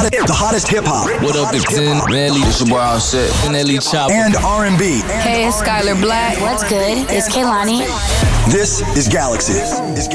hottest hip hop. What up, it's Zen, Nelly, It's your boy Offset, and Nelly Chopper. And R&B. Hey, it's Skylar Black. What's good? It's Kehlani. This is Galaxy.